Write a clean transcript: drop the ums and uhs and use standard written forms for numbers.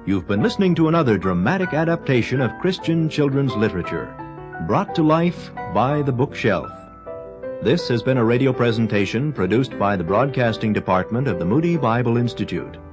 You've been listening to another dramatic adaptation of Christian children's literature, brought to life by The Bookshelf. This has been a radio presentation produced by the Broadcasting Department of the Moody Bible Institute.